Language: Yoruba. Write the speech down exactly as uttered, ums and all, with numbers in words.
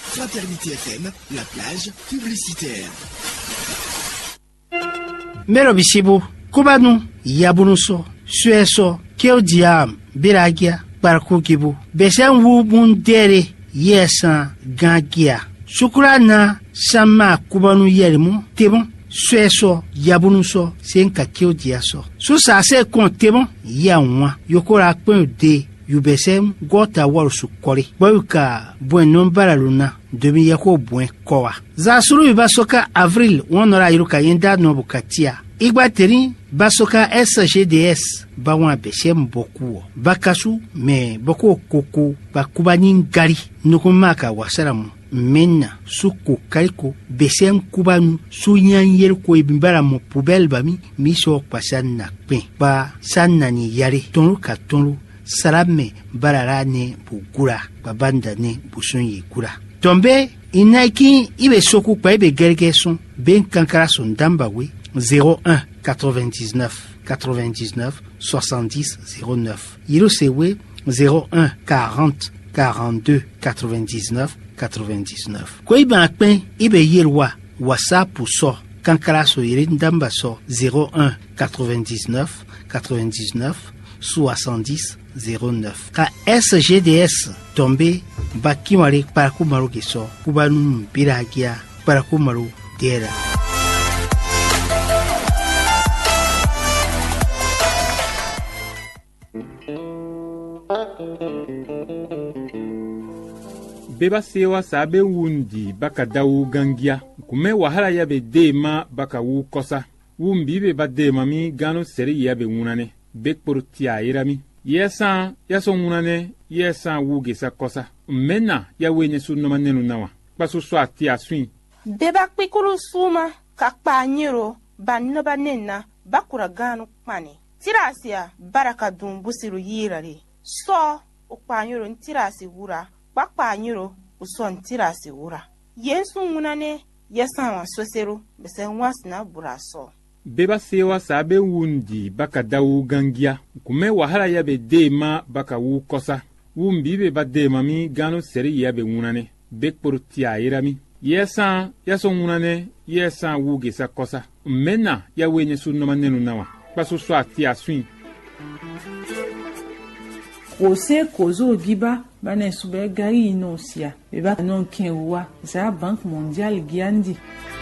Fraternité F M, la plage publicitaire. Mero bisibu, kubanu, yabunuso, sueso, keodiam, biragia, barkukibu, besen wubun dere, yesan, gangia. Sukurana, sama kubanu yerimu, tebon, sueso, yabunuso, senka keodiaso. Susa se kon tebon, yaunwa, yokora kwen de, yubesem, gota waru sukori. Boyuka, buen nombara luna, demi yako buen kowa. Zasuru basoka avril, wanora iruka yenda nobukatia. Igbateri basoka S G D S bawan beshem boku bakasu me boko koko bakubani ngari nukumaka wasaramu menna suku kaliko beshem kubanu sunyan yerko ibimbara mo poubelle bami miso pasanna pe ba sanna ni yare tonu katonu sarame barara ne bugura babanda ne busun yikura tombe inaiki ibe soku pa ibe gergeson ben kankara son dambawe zéro un quatre-vingt-dix-neuf quatre-vingt-dix-neuf soixante-dix zéro neuf. Yirosewe zéro un quarante quarante-deux quatre-vingt-dix-neuf quatre-vingt-dix-neuf. Koi ben pen ibe yelwa WhatsApp ou so kankara so yirin damba so zéro un quatre-vingt-dix-neuf quatre-vingt-dix-neuf soixante-dix zéro neuf. Ka S G D S tombe bakimare parakumaru kiso kubanu biragia parakumaru dera. Beba sewa sabe wundi baka dawu gangia kume wahala yabe dema baka wu kosa wumbi be ba dema mi gano seri yabe wunane bekporo tia irami yesa yaso wunane yesa wuge sa kosa mena ya wenye su no manenu nawa pasu so atia swin beba kpikuru suma kakpa nyiro banno banenna bakura gano kpani tirasia baraka dum busiru yirare so ukpanyiro ntirasi wura bakpa nyiro uson tirasi wura yesu ngunane yesan wa sosero bese wasna buraso beba sewa sabe wundi baka dawu gangia kume wahala yabe dema baka wu kosa wumbi be ba dema mi gano seri yabe ngunane bekporo tia irami yesan yaso ngunane yesan wuge sa kosa mena ya wenye su no manenu nawa pasu so atia swin Ose kozo giba bane sube gari inosia beba non kenwa za bank mondial giandi